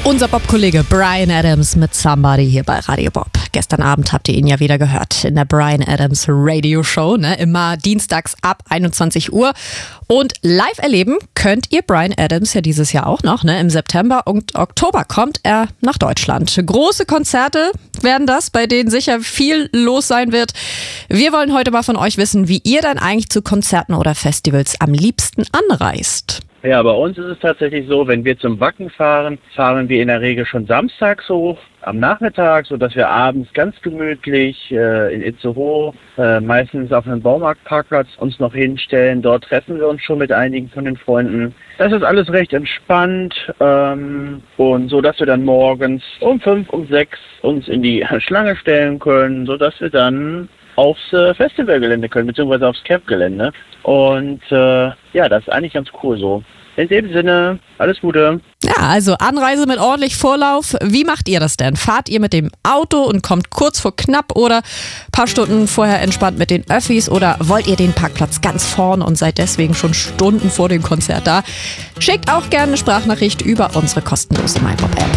Unser Bob-Kollege Bryan Adams mit Somebody hier bei Radio Bob. Gestern Abend habt ihr ihn ja wieder gehört in der Bryan Adams Radio Show, immer dienstags ab 21 Uhr. Und live erleben könnt ihr Bryan Adams ja dieses Jahr auch noch. Im September und Oktober kommt er nach Deutschland. Große Konzerte werden das, bei denen sicher viel los sein wird. Wir wollen heute mal von euch wissen, wie ihr dann eigentlich zu Konzerten oder Festivals am liebsten anreist. Ja, bei uns ist es tatsächlich so, wenn wir zum Wacken fahren, fahren wir in der Regel schon samstags hoch, am Nachmittag, sodass wir abends ganz gemütlich in Itzehoe, meistens auf einem Baumarktparkplatz, uns noch hinstellen. Dort treffen wir uns schon mit einigen von den Freunden. Das ist alles recht entspannt und so, dass wir dann morgens um 5, um 6 uns in die Schlange stellen können, sodass wir dann aufs Festivalgelände können, beziehungsweise aufs Camp-Gelände. Und das ist eigentlich ganz cool so. In dem Sinne, alles Gute. Ja, also Anreise mit ordentlich Vorlauf. Wie macht ihr das denn? Fahrt ihr mit dem Auto und kommt kurz vor knapp oder ein paar Stunden vorher entspannt mit den Öffis oder wollt ihr den Parkplatz ganz vorn und seid deswegen schon Stunden vor dem Konzert da? Schickt auch gerne eine Sprachnachricht über unsere kostenlose MyBob-App.